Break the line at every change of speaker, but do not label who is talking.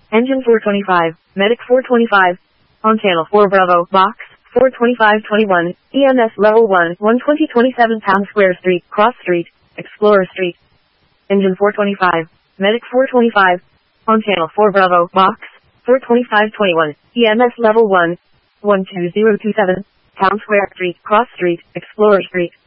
Engine 425, Medic 425. On channel 4 Bravo, box 42521, EMS level 1, 12027 Town Square Street, Cross Street, Explorer Street. Engine 425, Medic 425. On channel 4 Bravo, box 42521, EMS level 1, 12027, Town Square Street, Cross Street, Explorer Street.